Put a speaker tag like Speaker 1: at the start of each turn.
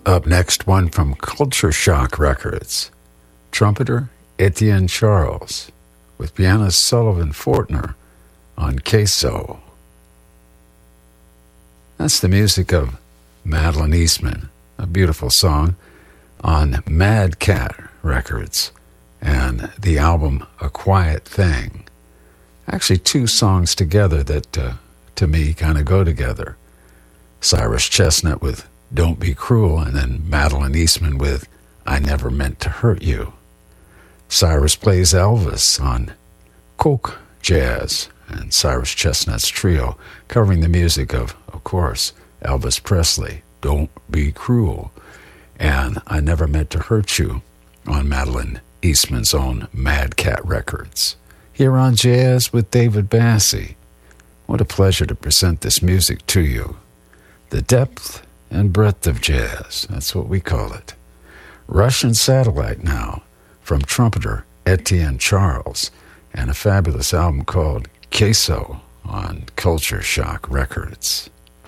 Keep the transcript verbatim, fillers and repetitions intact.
Speaker 1: Up next, one from Culture Shock Records. Trumpeter Etienne Charles with pianist Sullivan Fortner on Queso. That's the music of Madeline Eastman, a beautiful song on Mad Cat Records and the album A Quiet Thing. Actually, two songs together that, uh, to me, kind of go together. Cyrus Chestnut with Don't Be Cruel, and then Madeline Eastman with I Never Meant to Hurt You. Cyrus plays Elvis on Coke Jazz, and Cyrus Chestnut's trio covering the music of, of course, Elvis Presley, Don't Be Cruel, and I Never Meant to Hurt You on Madeline Eastman's own Mad Cat Records. Here on Jazz with David Bassie. What a pleasure to present this music to you. The depth and breadth of jazz, that's what we call it. Russian Satellite now, from trumpeter Etienne Charles, and a fabulous album called Queso on Culture Shock Records.